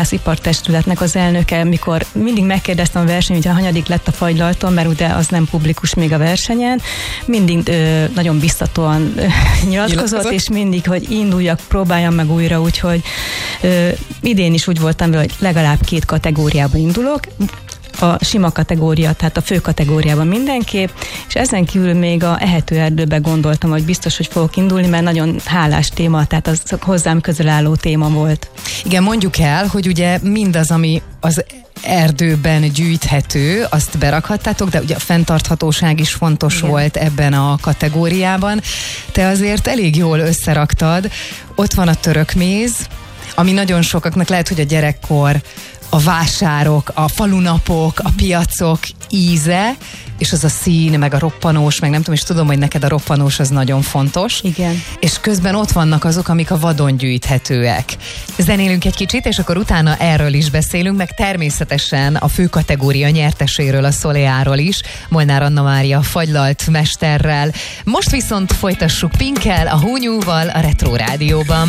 Fagylalt-vadász-ipartestületnek az elnöke, mikor mindig megkérdeztem a versenyt, hogy a hanyadik lett a fagylalton, mert ugye az nem publikus még a versenyen, mindig nagyon biztatóan nyilatkozott, és mindig, hogy induljak, próbáljam meg újra, úgyhogy idén is úgy voltam, hogy legalább 2 kategóriában indulok, a sima kategória, tehát a fő kategóriában mindenképp, és ezen kívül még a ehető erdőbe gondoltam, hogy biztos, hogy fogok indulni, mert nagyon hálás téma, tehát az hozzám közel álló téma volt. Igen, mondjuk el, hogy ugye mindaz, ami az erdőben gyűjthető, azt berakhattátok, de ugye a fenntarthatóság is fontos volt ebben a kategóriában. Te azért elég jól összeraktad. Ott van a törökméz, ami nagyon sokaknak lehet, hogy a gyerekkor, a vásárok, a falunapok, a piacok íze, és az a szín, meg a roppanós, meg nem tudom, és tudom, hogy neked a roppanós az nagyon fontos. Igen. És közben ott vannak azok, amik a vadon gyűjthetőek. Zenélünk egy kicsit, és akkor utána erről is beszélünk, meg természetesen a fő kategória nyerteséről, a Soleáról is, Molnár Anna Mária fagylalt mesterrel. Most viszont folytassuk Pinkkel, a Hunyúval, a Retro Rádióban.